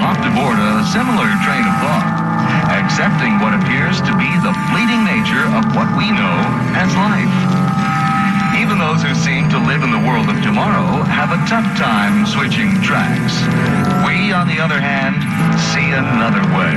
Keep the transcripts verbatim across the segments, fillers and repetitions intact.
hopped aboard a similar train of thought, accepting what appears to be the fleeting nature of what we know as life. Even those who seem to live in the world of tomorrow have a tough time switching tracks. We, on the other hand, see another way.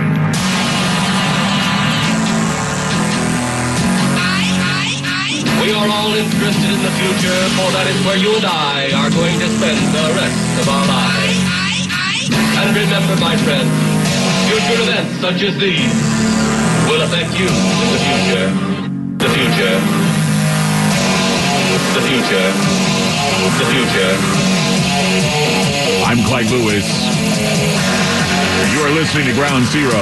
We are all interested in the future, for that is where you and I are going to spend the rest of our lives. And remember, my friend, future events such as these will affect you in the future. The future. The future. The future. I'm Clyde Lewis. You are listening to Ground Zero.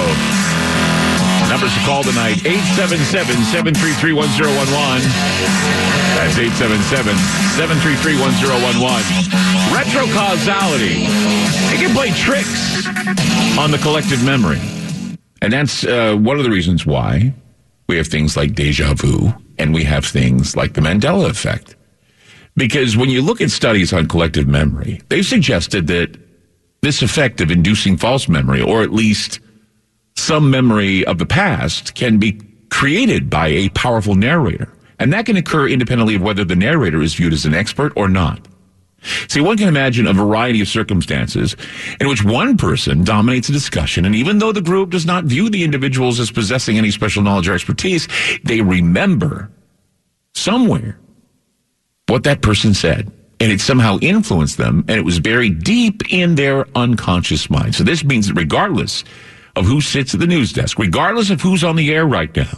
Numbers to call tonight, eight seven seven, seven three three, one zero one one. That's eight seven seven, seven three three, one zero one one. Retrocausality. It can play tricks on the collective memory. And that's uh, one of the reasons why we have things like deja vu and we have things like the Mandela effect. Because when you look at studies on collective memory, they've suggested that this effect of inducing false memory, or at least some memory of the past, can be created by a powerful narrator. And that can occur independently of whether the narrator is viewed as an expert or not. See, one can imagine a variety of circumstances in which one person dominates a discussion, and even though the group does not view the individuals as possessing any special knowledge or expertise, they remember somewhere what that person said. And it somehow influenced them, and it was buried deep in their unconscious mind. So this means that regardless of who sits at the news desk, regardless of who's on the air right now,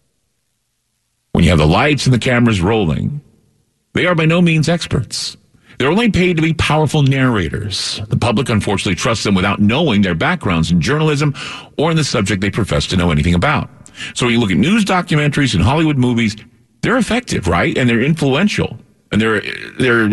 when you have the lights and the cameras rolling, they are by no means experts. They're only paid to be powerful narrators. The public, unfortunately, trusts them without knowing their backgrounds in journalism or in the subject they profess to know anything about. So when you look at news documentaries and Hollywood movies, they're effective, right? And they're influential. And they're, they're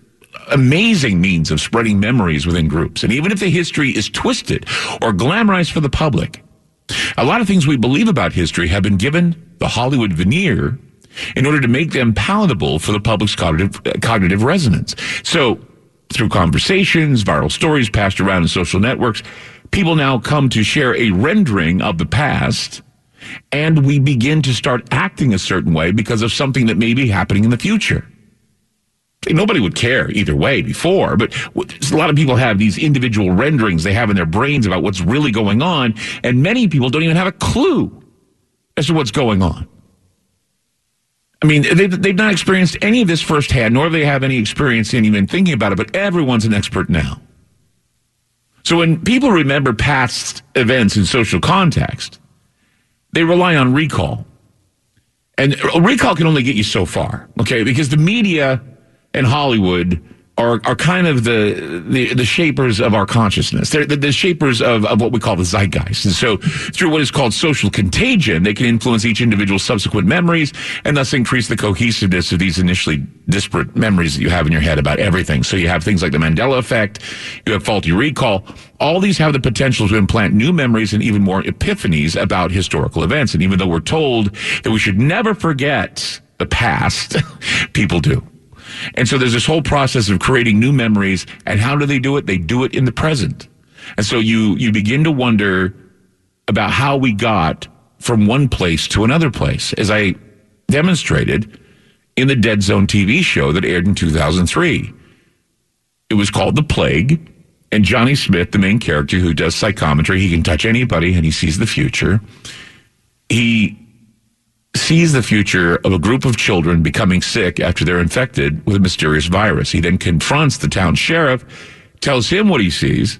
amazing means of spreading memories within groups. And even if the history is twisted or glamorized for the public, a lot of things we believe about history have been given the Hollywood veneer in order to make them palatable for the public's cognitive, cognitive resonance. So through conversations, viral stories passed around in social networks, people now come to share a rendering of the past, and we begin to start acting a certain way because of something that may be happening in the future. Nobody would care either way before, but a lot of people have these individual renderings they have in their brains about what's really going on, and many people don't even have a clue as to what's going on. I mean, they've, they've not experienced any of this firsthand, nor do they have any experience in even thinking about it, but everyone's an expert now. So when people remember past events in social context, they rely on recall. And recall can only get you so far, okay, because the media and Hollywood are are kind of the the, the shapers of our consciousness. They're the, the shapers of, of what we call the zeitgeist. And so through what is called social contagion, they can influence each individual's subsequent memories and thus increase the cohesiveness of these initially disparate memories that you have in your head about everything. So you have things like the Mandela effect, you have faulty recall. All these have the potential to implant new memories and even more epiphanies about historical events. And even though we're told that we should never forget the past, people do. And so there's this whole process of creating new memories. And how do they do it? They do it in the present. And so you, you begin to wonder about how we got from one place to another place, as I demonstrated in the Dead Zone T V show that aired in two thousand three. It was called The Plague. And Johnny Smith, the main character who does psychometry, he can touch anybody and he sees the future. He sees the future of a group of children becoming sick after they're infected with a mysterious virus. He then confronts the town sheriff, tells him what he sees,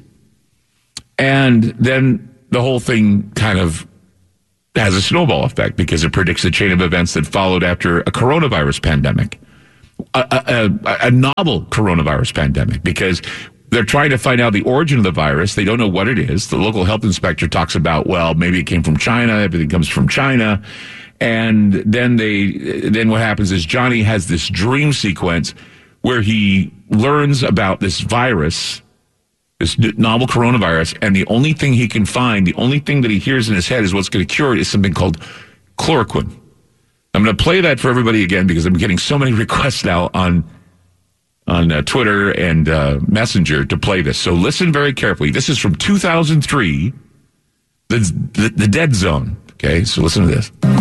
and then the whole thing kind of has a snowball effect because it predicts the chain of events that followed after a coronavirus pandemic, a, a, a, a novel coronavirus pandemic, because they're trying to find out the origin of the virus. They don't know what it is. The local health inspector talks about, well, maybe it came from China. Everything comes from China. And then they, then what happens is Johnny has this dream sequence where he learns about this virus, this novel coronavirus, and the only thing he can find, the only thing that he hears in his head is what's going to cure it is something called chloroquine. I'm going to play that for everybody again because I'm getting so many requests now on on uh, Twitter and uh, Messenger to play this. So listen very carefully. This is from two thousand three, the, the, the Dead Zone. Okay, so listen to this. All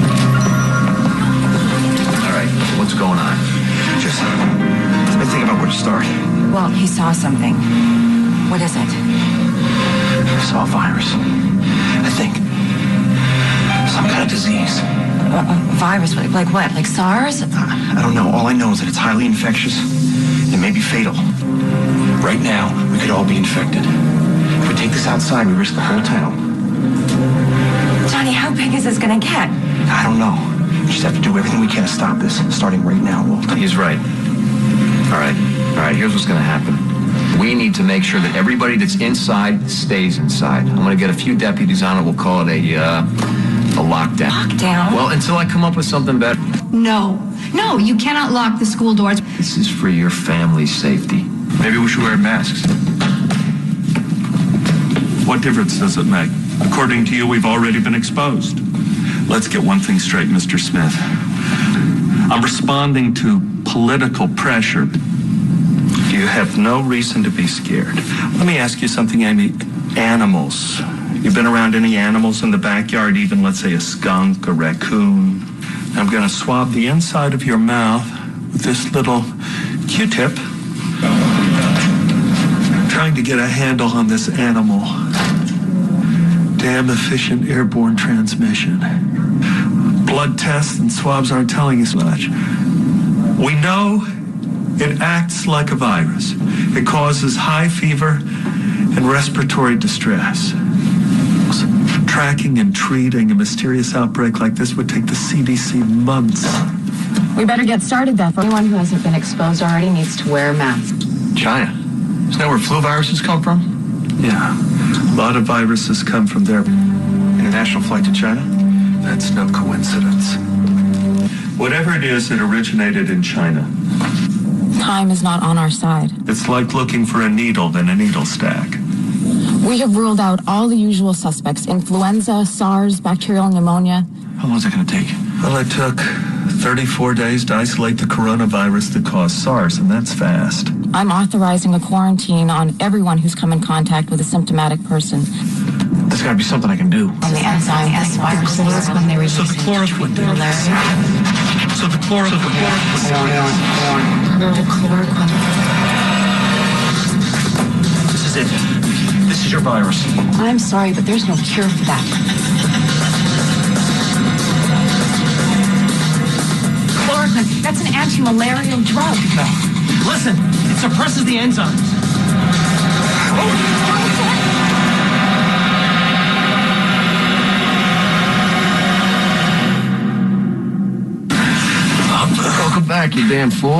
right, what's going on? Just, let me think about where to start. Well, he saw something. What is it? I saw a virus. I think. Some kind of disease. A, a virus? Like what? Like SARS? I don't know. All I know is that it's highly infectious. It may be fatal. Right now, we could all be infected. If we take this outside, we risk the whole town. Johnny, how big is this gonna get? I don't know. We just have to do everything we can to stop this, starting right now, Walt. He's right. All right. All right, here's what's going to happen. We need to make sure that everybody that's inside stays inside. I'm going to get a few deputies on it. We'll call it a, uh, a lockdown. Lockdown? Well, until I come up with something better. No. No, you cannot lock the school doors. This is for your family's safety. Maybe we should wear masks. What difference does it make? According to you, we've already been exposed. Let's get one thing straight, Mister Smith. I'm responding to political pressure. You have no reason to be scared. Let me ask you something, Amy. Animals. You've been around any animals in the backyard, even, let's say, a skunk, a raccoon? I'm going to swab the inside of your mouth with this little Q-tip. Trying to get a handle on this animal. Damn efficient airborne transmission. Blood tests and swabs aren't telling us much. We know it acts like a virus. It causes high fever and respiratory distress. Tracking and treating a mysterious outbreak like this would take the C D C months. We better get started, Beth. Anyone who hasn't been exposed already needs to wear a mask. China. Isn't that where flu viruses come from? Yeah, a lot of viruses come from there. International flight to China? That's no coincidence. Whatever it is, it originated in China. Time is not on our side. It's like looking for a needle in a needle stack. We have ruled out all the usual suspects. Influenza, SARS, bacterial pneumonia. How long is it going to take? Well, it took thirty-four days to isolate the coronavirus that caused SARS, and that's fast. I'm authorizing a quarantine on everyone who's come in contact with a symptomatic person. There's got to be something I can do. And the enzyme S viruses when they So the chloroquine. So the chloroquine. The chloroquine. This is it. This is your virus. I'm sorry, but there's no cure for that. Chloroquine, that's an anti-malarial drug. No. Listen, it suppresses the enzymes. Welcome back, you damn fool.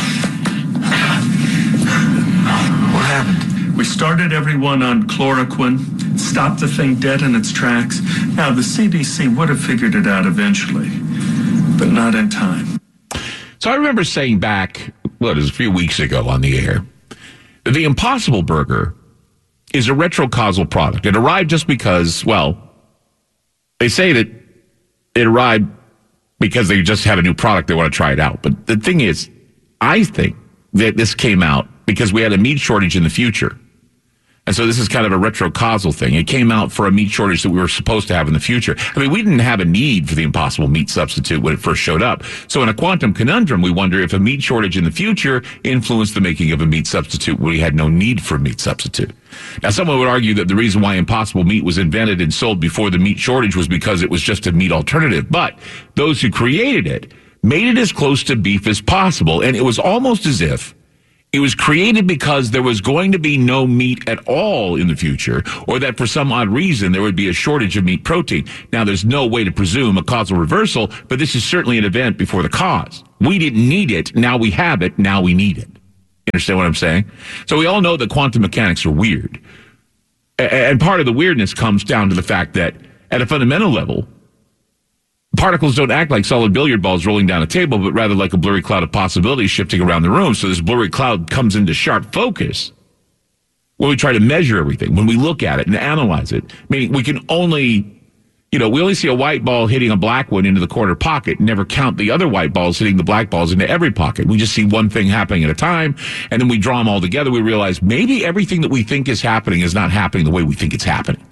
What happened? We started everyone on chloroquine, stopped the thing dead in its tracks. Now, the C D C would have figured it out eventually, but not in time. So I remember saying back, what, it was a few weeks ago on the air, that the Impossible Burger is a retrocausal product. It arrived just because, well, they say that it arrived because they just had a new product, they want to try it out. But the thing is, I think that this came out because we had a meat shortage in the future. And so this is kind of a retrocausal thing. It came out for a meat shortage that we were supposed to have in the future. I mean, we didn't have a need for the Impossible Meat substitute when it first showed up. So in a quantum conundrum, we wonder if a meat shortage in the future influenced the making of a meat substitute when we had no need for a meat substitute. Now, someone would argue that the reason why Impossible Meat was invented and sold before the meat shortage was because it was just a meat alternative. But those who created it made it as close to beef as possible. And it was almost as if it was created because there was going to be no meat at all in the future, or that for some odd reason there would be a shortage of meat protein. Now, there's no way to presume a causal reversal, but this is certainly an event before the cause. We didn't need it. Now we have it. Now we need it. You understand what I'm saying? So we all know that quantum mechanics are weird. And part of the weirdness comes down to the fact that at a fundamental level, particles don't act like solid billiard balls rolling down a table, but rather like a blurry cloud of possibilities shifting around the room. So this blurry cloud comes into sharp focus when we try to measure everything, when we look at it and analyze it. Meaning we can only You know, we only see a white ball hitting a black one into the corner pocket, never count the other white balls hitting the black balls into every pocket. We just see one thing happening at a time, and then we draw them all together. We realize maybe everything that we think is happening is not happening the way we think it's happening.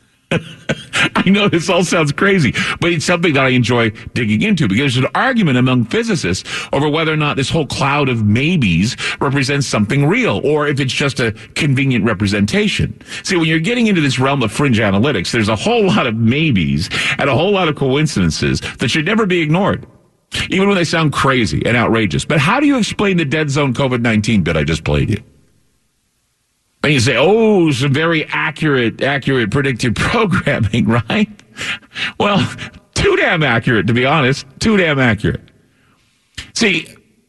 I know this all sounds crazy, but it's something that I enjoy digging into because there's an argument among physicists over whether or not this whole cloud of maybes represents something real or if it's just a convenient representation. See, when you're getting into this realm of fringe analytics, there's a whole lot of maybes and a whole lot of coincidences that should never be ignored, even when they sound crazy and outrageous. But how do you explain the dead zone COVID nineteen bit I just played you? And you say, oh, some very accurate, accurate predictive programming, right? Well, too damn accurate, to be honest. Too damn accurate. See,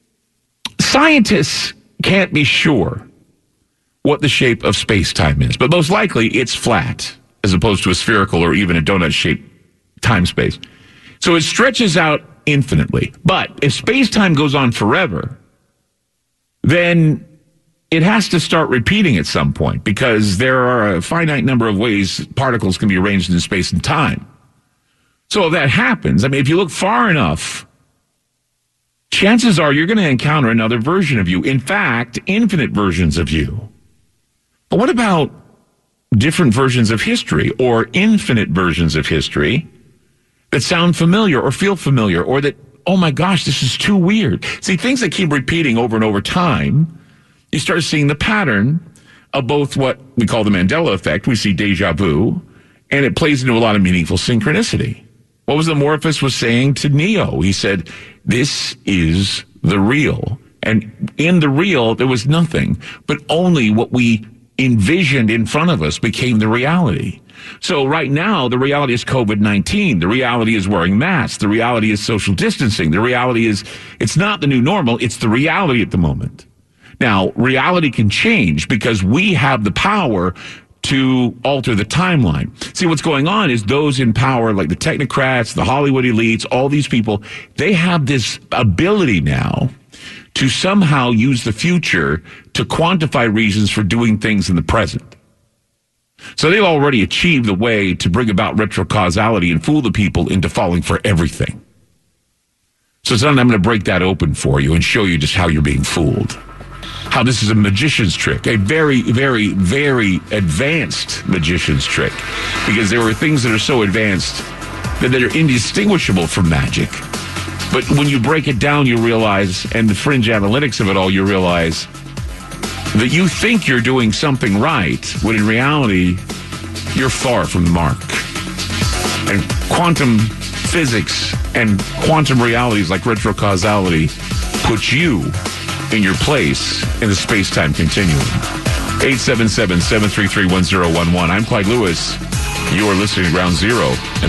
scientists can't be sure what the shape of space-time is, but most likely it's flat as opposed to a spherical or even a donut-shaped time-space. So it stretches out infinitely. But if space-time goes on forever, then it has to start repeating at some point because there are a finite number of ways particles can be arranged in space and time. So if that happens, I mean, if you look far enough, chances are you're going to encounter another version of you. In fact, infinite versions of you. But what about different versions of history or infinite versions of history that sound familiar or feel familiar or that, oh my gosh, this is too weird? See, things that keep repeating over and over time, you start seeing the pattern of both what we call the Mandela effect. We see deja vu, and it plays into a lot of meaningful synchronicity. What was the Morpheus was saying to Neo? He said, this is the real. And in the real, there was nothing, but only what we envisioned in front of us became the reality. So right now, the reality is COVID nineteen. The reality is wearing masks. The reality is social distancing. The reality is, it's not the new normal. It's the reality at the moment. Now, reality can change because we have the power to alter the timeline. See, what's going on is those in power, like the technocrats, the Hollywood elites, all these people, they have this ability now to somehow use the future to quantify reasons for doing things in the present. So they've already achieved a way to bring about retrocausality and fool the people into falling for everything. So tonight I'm going to break that open for you and show you just how you're being fooled. How this is a magician's trick, a very, very, very advanced magician's trick. Because there are things that are so advanced that they're indistinguishable from magic. But when you break it down, you realize, and the fringe analytics of it all, you realize that you think you're doing something right, when in reality, you're far from the mark. And quantum physics and quantum realities like retrocausality put you in your place in the space-time continuum. eight seven seven, seven three three, one zero one one. I'm Clyde Lewis. You are listening to Ground Zero. And